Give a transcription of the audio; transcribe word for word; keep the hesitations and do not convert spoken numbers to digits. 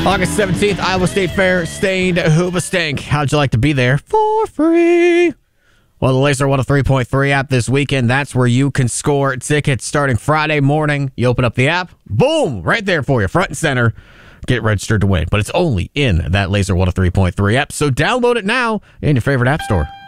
August seventeenth, Iowa State Fair, Stained Hoobastank. How'd you like to be there? For free. Well, the Laser one oh three point three app this weekend, that's where you can score tickets starting Friday morning. You open up the app, boom, right there for you, front and center. Get registered to win. But it's only in that Laser one oh three point three app, so download it now in your favorite app store.